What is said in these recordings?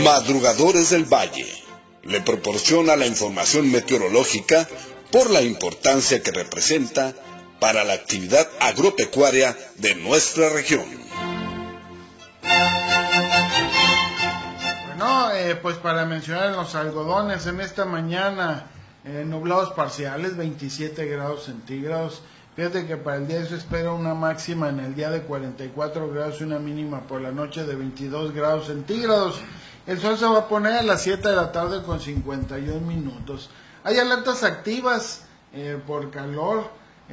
Madrugadores del Valle le proporciona la información meteorológica por la importancia que representa para la actividad agropecuaria de nuestra región. Bueno, pues para mencionar los algodones en esta mañana, nublados parciales, 27 grados centígrados. Fíjate que para el día se espera una máxima en el día de 44 grados y una mínima por la noche de 22 grados centígrados. El sol se va a poner a las 7 de la tarde con 51 minutos. Hay alertas activas por calor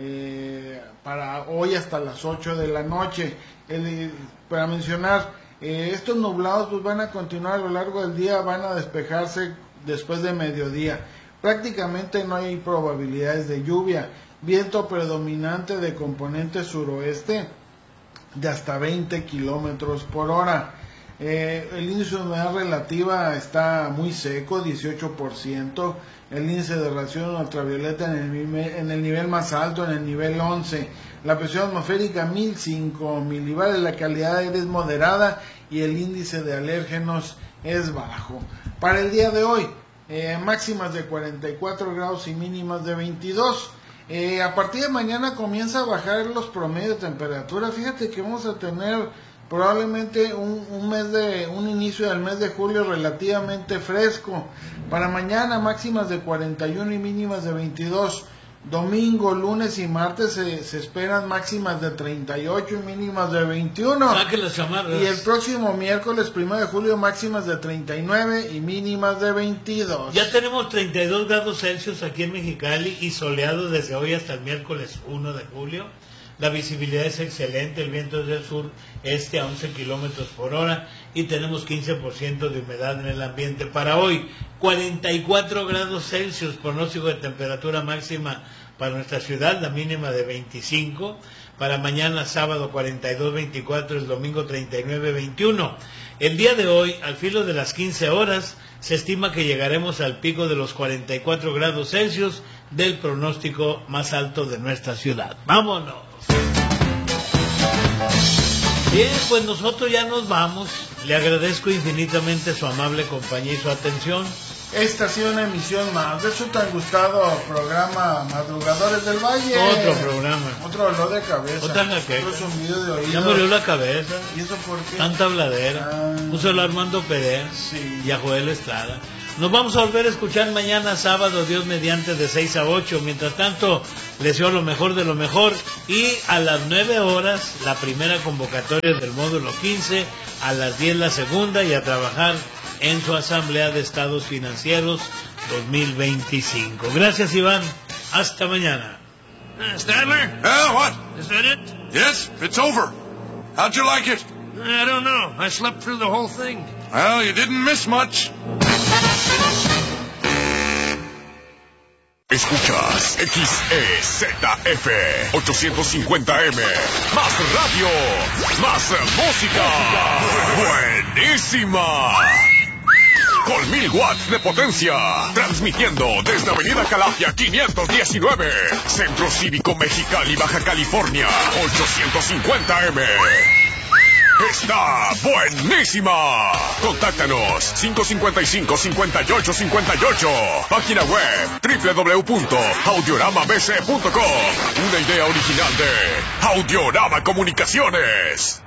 para hoy hasta las 8 de la noche. Para mencionar, estos nublados pues van a continuar a lo largo del día, van a despejarse después de mediodía. Prácticamente no hay probabilidades de lluvia. Viento predominante de componente suroeste de hasta 20 kilómetros por hora. El índice de humedad relativa está muy seco, 18%. El índice de radiación ultravioleta en el nivel más alto, en el nivel 11. La presión atmosférica 1005 milibares. La calidad de aire es moderada y el índice de alérgenos es bajo. Para el día de hoy, máximas de 44 grados y mínimas de 22. A partir de mañana comienza a bajar los promedios de temperatura. Fíjate que vamos a tener probablemente un inicio del mes de julio relativamente fresco. Para mañana máximas de 41 y mínimas de 22. Domingo, lunes y martes se esperan máximas de 38 y mínimas de 21. Saque las chamarras. Y el próximo miércoles 1 de julio máximas de 39 y mínimas de 22. Ya tenemos 32 grados Celsius aquí en Mexicali y soleado desde hoy hasta el miércoles 1 de julio. La visibilidad es excelente, el viento es del sur-este a 11 kilómetros por hora y tenemos 15% de humedad en el ambiente. Para hoy, 44 grados Celsius, pronóstico de temperatura máxima para nuestra ciudad, la mínima de 25. Para mañana, sábado, 42-24, el domingo 39-21. El día de hoy, al filo de las 15 horas, se estima que llegaremos al pico de los 44 grados Celsius del pronóstico más alto de nuestra ciudad. ¡Vámonos! Bien, pues nosotros ya nos vamos. Le agradezco infinitamente su amable compañía y su atención. Esta ha sido una emisión más de su tan gustado programa Madrugadores del Valle. Otro programa. Otro dolor de cabeza. Otra jaqueca. Otro zumbido de oído. Ya murió la cabeza. ¿Y eso por qué? Tanta habladera. Puso a Armando Perea sí. Y a Joel Estrada. Nos vamos a volver a escuchar mañana sábado, Dios mediante, de 6 a 8. Mientras tanto, les deseo lo mejor de lo mejor. Y a las 9 horas, la primera convocatoria del módulo 15. A las 10 la segunda. Y a trabajar en su Asamblea de Estados Financieros 2025. Gracias, Iván. Hasta mañana. Stadler? What? Is that it? Yes, it's over. How'd you like it? I don't know. I slept through the whole thing. Well, you didn't miss much. Escuchas XEZF 850M. Más radio, más música. Buenísima. Con 1000 watts de potencia. Transmitiendo desde Avenida Calafia 519. Centro Cívico Mexicali, Baja California. 850M. Está buenísima. Contáctanos 555-5858. Página web www.audioramabc.com. Una idea original de Audiorama Comunicaciones.